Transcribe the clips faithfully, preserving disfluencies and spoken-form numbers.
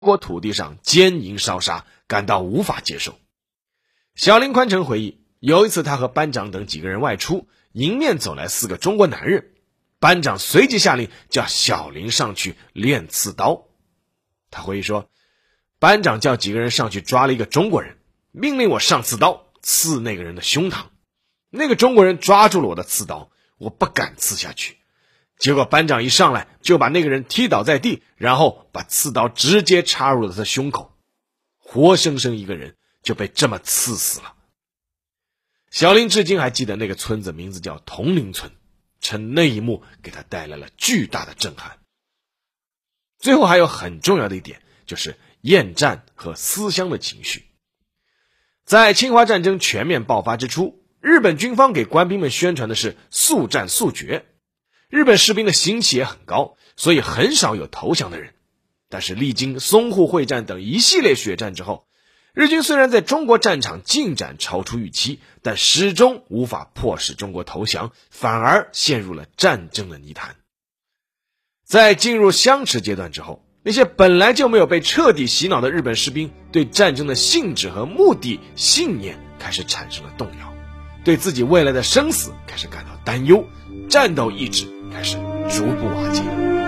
国土地上奸淫烧杀，感到无法接受。小林宽成回忆，有一次他和班长等几个人外出，迎面走来四个中国男人，班长随即下令叫小林上去练刺刀。他回忆说，班长叫几个人上去抓了一个中国人，命令我上刺刀刺那个人的胸膛。那个中国人抓住了我的刺刀，我不敢刺下去。结果班长一上来就把那个人踢倒在地，然后把刺刀直接插入了他的胸口，活生生一个人就被这么刺死了。小林至今还记得那个村子名字叫铜陵村，称那一幕给他带来了巨大的震撼。最后还有很重要的一点，就是厌战和思乡的情绪。在侵华战争全面爆发之初，日本军方给官兵们宣传的是速战速决，日本士兵的心气也很高，所以很少有投降的人。但是历经淞沪会战等一系列血战之后，日军虽然在中国战场进展超出预期，但始终无法迫使中国投降，反而陷入了战争的泥潭。在进入相持阶段之后，那些本来就没有被彻底洗脑的日本士兵对战争的性质和目的、信念开始产生了动摇，对自己未来的生死开始感到担忧，战斗意志开始逐步瓦解。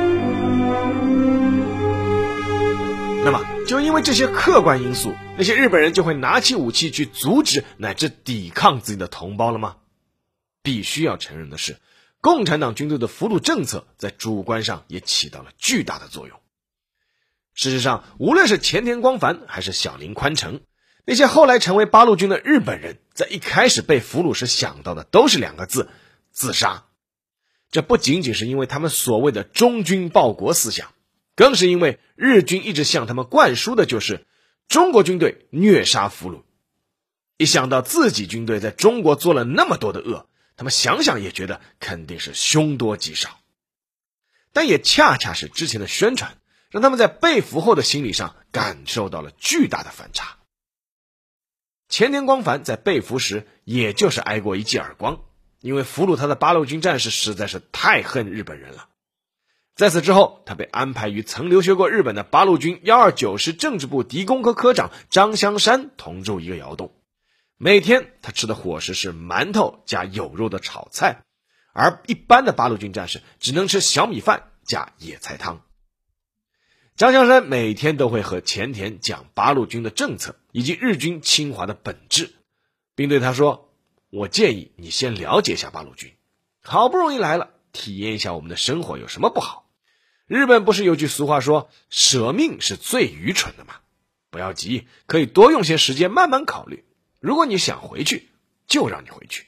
那么就因为这些客观因素，那些日本人就会拿起武器去阻止乃至抵抗自己的同胞了吗？必须要承认的是，共产党军队的俘虏政策在主观上也起到了巨大的作用。事实上，无论是前田光繁还是小林宽成，那些后来成为八路军的日本人，在一开始被俘虏时想到的都是两个字：自杀。这不仅仅是因为他们所谓的忠君报国思想，更是因为日军一直向他们灌输的就是中国军队虐杀俘虏。一想到自己军队在中国做了那么多的恶，他们想想也觉得肯定是凶多吉少。但也恰恰是之前的宣传，让他们在被俘后的心理上感受到了巨大的反差。前田光繁在被俘时也就是挨过一记耳光，因为俘虏他的八路军战士实在是太恨日本人了。在此之后，他被安排与曾留学过日本的八路军一二九师政治部敌工科科长张香山同住一个窑洞。每天他吃的伙食是馒头加有肉的炒菜，而一般的八路军战士只能吃小米饭加野菜汤。张香山每天都会和前田讲八路军的政策以及日军侵华的本质，并对他说，我建议你先了解一下八路军，好不容易来了，体验一下我们的生活有什么不好。日本不是有句俗话说，舍命是最愚蠢的吗？不要急，可以多用些时间慢慢考虑，如果你想回去，就让你回去。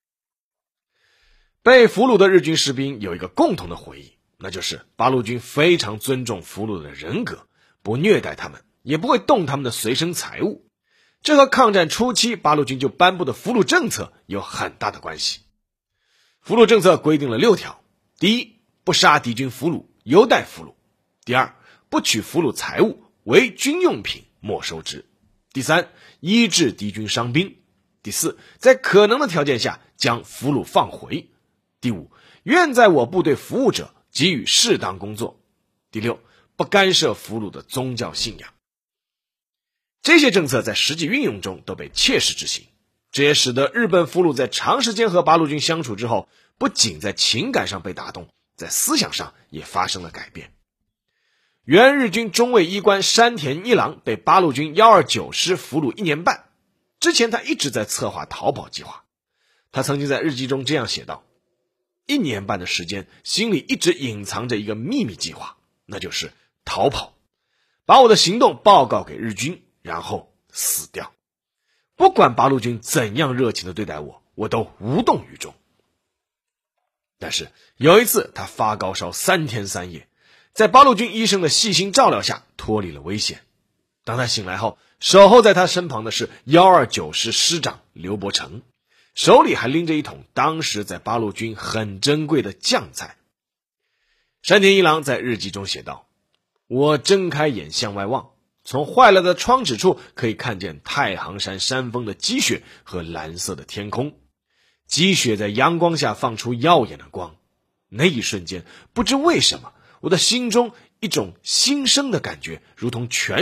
被俘虏的日军士兵有一个共同的回忆，那就是八路军非常尊重俘虏的人格，不虐待他们，也不会动他们的随身财物。这和抗战初期八路军就颁布的俘虏政策有很大的关系。俘虏政策规定了六条：第一，不杀敌军俘虏，优待俘虏；第二，不取俘虏财物，为军用品没收之；第三，医治敌军伤兵；第四，在可能的条件下将俘虏放回；第五，愿在我部队服务者给予适当工作；第六，不干涉俘虏的宗教信仰。这些政策在实际运用中都被切实执行，这也使得日本俘虏在长时间和八路军相处之后，不仅在情感上被打动，在思想上也发生了改变。原日军中尉医官山田一郎被八路军一二九师俘虏一年半，之前他一直在策划逃跑计划。他曾经在日记中这样写道，一年半的时间，心里一直隐藏着一个秘密计划，那就是逃跑，把我的行动报告给日军，然后死掉。不管八路军怎样热情地对待我，我都无动于衷。但是有一次他发高烧三天三夜，在八路军医生的细心照料下脱离了危险。当他醒来后，守候在他身旁的是一二九师师长刘伯承，手里还拎着一桶当时在八路军很珍贵的酱菜。山田一郎在日记中写道，我睁开眼向外望，从坏了的窗纸处可以看见太行山山峰的积雪和蓝色的天空，积雪在阳光下放出耀眼的光。那一瞬间，不知为什么，我的心中一种新生的感觉，如同泉